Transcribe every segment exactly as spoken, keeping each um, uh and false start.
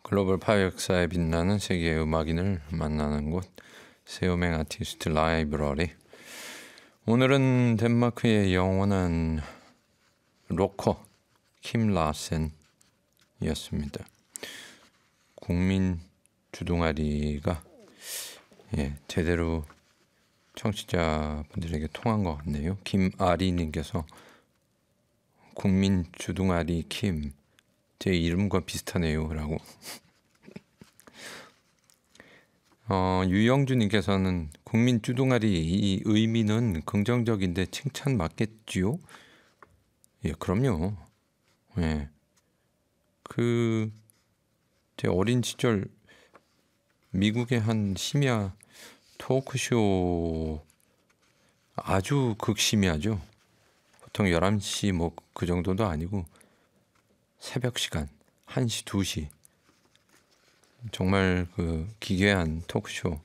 글로벌 팝 역사에 빛나는 세계의 음악인을 만나는 곳 세오맹 아티스트 라이브러리. 오늘은 덴마크의 영원한 로커 킴 라센이었습니다. 국민 주둥아리가 예, 제대로 청취자분들에게 통한 것 같네요. 김아리님께서 국민 주둥아리 킴, 제 이름과 비슷하네요 라고. 어, 유영주님께서는 국민 주둥아리 이 의미는 긍정적인데 칭찬 맞겠지요? 예, 그럼요. 예, 그 제 어린 시절 미국의 한 심야 토크쇼 아주 극심야죠. 보통 열한 시 뭐 그 정도도 아니고 새벽 시간 한 시, 두 시 정말 그 기괴한 토크쇼.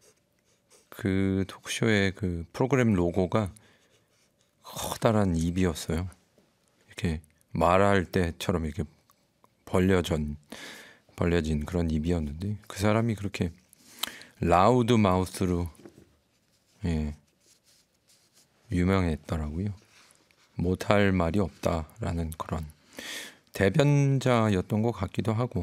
그 토크쇼의 그 프로그램 로고가 커다란 입이었어요. 이렇게 말할 때처럼 이렇게 벌려진 벌려진 그런 입이었는데 그 사람이 그렇게 라우드 마우스로 예, 유명했더라고요. 못할 말이 없다라는 그런 대변자였던 것 같기도 하고